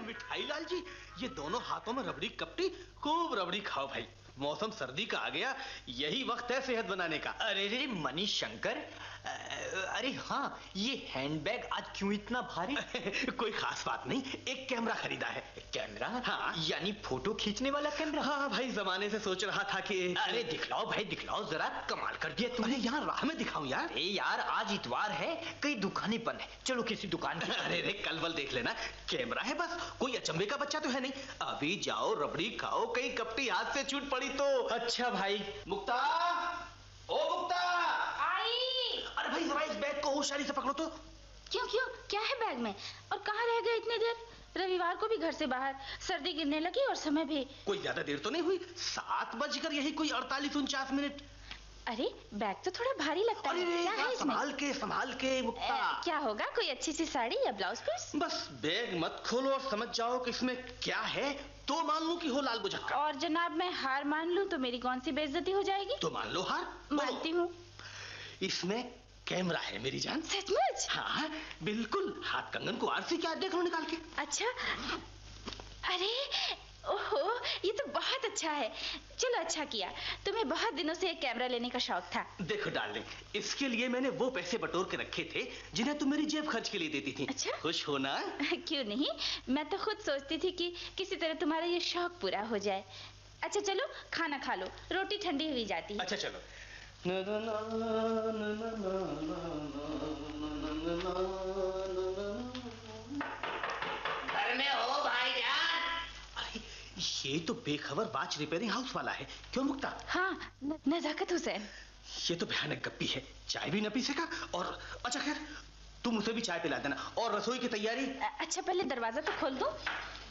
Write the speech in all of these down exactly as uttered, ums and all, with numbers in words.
मिठाई लाल जी, ये दोनों हाथों में रबड़ी कपटी, खूब रबड़ी खाओ भाई। मौसम सर्दी का आ गया, यही वक्त है सेहत बनाने का। अरे रे मणिशंकर, अरे हाँ, ये हैंडबैग आज क्यों इतना भारी? कोई खास बात नहीं, एक कैमरा खरीदा है। कैमरा? हाँ, यानी फोटो खींचने वाला कैमरा? हाँ भाई, जमाने से सोच रहा था कि अरे दिखलाओ भाई दिखलाओ, जरा कमाल कर दिया तुमने। यहाँ राह में दिखाऊं यार? अरे यार आज इतवार है, कई दुकानें बंद है, चलो किसी दुकान की। अरे रे कल वल देख लेना, कैमरा है बस, कोई अचंभे का बच्चा तो है नहीं। अभी जाओ रबड़ी खाओ, कहीं कपटी हाथ से छूट पड़ी तो। अच्छा भाई। मुक्ता, ओ मुक्ता। आई। अरे भाई जरा इस बैग को होशियारी से पकड़ो तो। क्यों क्यों, क्या है बैग में और कहाँ रह गए इतनी देर? रविवार को भी घर से बाहर, सर्दी गिरने लगी और समय भी। कोई ज्यादा देर तो नहीं हुई, सात बजकर यही कोई अड़तालीस उनचास मिनट। अरे बैग तो थोड़ा भारी लगता है, क्या है इसमें? संभाल के संभाल के मुक्ता। ए, क्या होगा, कोई अच्छी सी साड़ी या ब्लाउज पीस? बस बैग मत खोलो और समझ जाओ कि इसमें क्या है, तो मान लूं कि हो लाल बुझक्का। और जनाब मैं हार मान लूं तो मेरी कौन सी बेइज्जती हो जाएगी? तो मान लो हार। मानती हूँ। इसमें कैमरा है मेरी जान। सचमुच? हाँ बिल्कुल, हाथ कंगन को आरसी क्या देख लो निकाल के। अच्छा, अरे ओहो, ये तो बहुत अच्छा है। चलो अच्छा किया, तुम्हें बहुत दिनों से एक कैमरा लेने का शौक था। देखो डार्लिंग, इसके लिए मैंने वो पैसे बटोर के रखे थे जिन्हें तुम मेरी जेब खर्च के लिए देती थी। अच्छा? खुश हो ना? क्यों नहीं, मैं तो खुद सोचती थी कि किसी तरह तुम्हारा ये शौक पूरा हो जाए। अच्छा चलो खाना खा लो, रोटी ठंडी हुई जाती है। अच्छा चलो। घर में हो भाईजान? अरे ये तो बेखबर बाच रिपेयरिंग हाउस वाला है। क्यों मुक्ता? हाँ, न, नजाकत हुसैन। ये तो भयानक गप्पी है, चाय भी न पी सका। और अच्छा खैर, तुम उसे भी चाय पिला देना। और रसोई की तैयारी? अच्छा पहले दरवाजा तो खोल दो।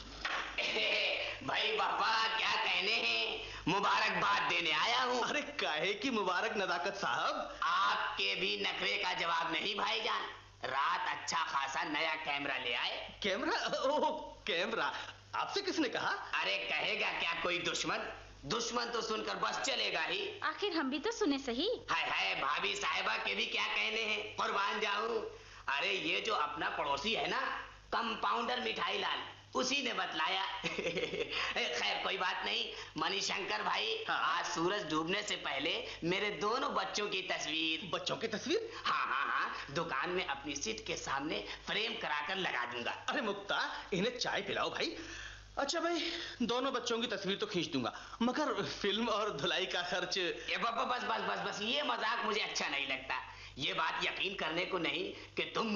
भाई बाबा क्या कहने हैं, मुबारकबाद देने आया हूँ। अरे काहे की मुबारक नजाकत साहब? आपके भी नखरे का जवाब नहीं भाईजान। रात अच्छा खासा नया कैमरा ले आए। कैमरा? ओह कैमरा, आपसे किसने कहा? अरे कहेगा क्या कोई दुश्मन? दुश्मन तो सुनकर बस चलेगा ही। आखिर हम भी तो सुने सही। हाय हाय, भाभी साहिबा के भी क्या कहने हैं, कुर्बान जाऊं। अरे ये जो अपना पड़ोसी है ना, कंपाउंडर मिठाई लाल, उसी ने बतलाया। खैर कोई बात नहीं, मणिशंकर भाई। हाँ। आज सूरज डूबने से पहले मेरे दोनों बच्चों की तस्वीर। बच्चों की तस्वीर? हाँ हाँ हाँ, दुकान में अपनी सीट के सामने फ्रेम कराकर लगा दूंगा। अरे मुक्ता, इन्हें चाय पिलाओ भाई। अच्छा भाई, दोनों बच्चों की तस्वीर तो खींच दूंगा, मगर फिल्म और धुलाई का खर्च। ए बस बस बस बस बस, ये मजाक मुझे अच्छा नहीं लगता। ये बात यकीन करने को नहीं कि तुम